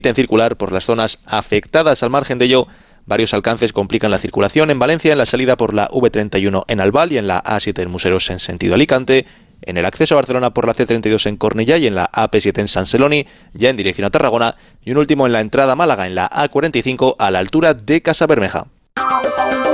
En circular por las zonas afectadas. Al margen de ello, varios alcances complican la circulación en Valencia, en la salida por la V31 en Albal y en la A7 en Museros en sentido Alicante, en el acceso a Barcelona por la C32 en Cornellá y en la AP7 en San Celoni, ya en dirección a Tarragona, y un último en la entrada a Málaga en la A45 a la altura de Casabermeja.